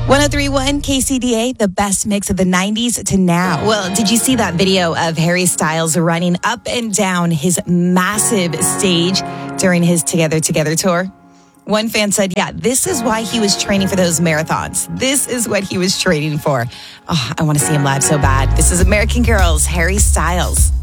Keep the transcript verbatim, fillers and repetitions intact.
one oh three point one K C D A, the best mix of the nineties to now. Well, did you see that video of Harry Styles running up and down his massive stage during his Together Together tour? One fan said, yeah, this is why he was training for those marathons. This is what he was training for. Oh, I want to see him live so bad. This is American Girls, Harry Styles.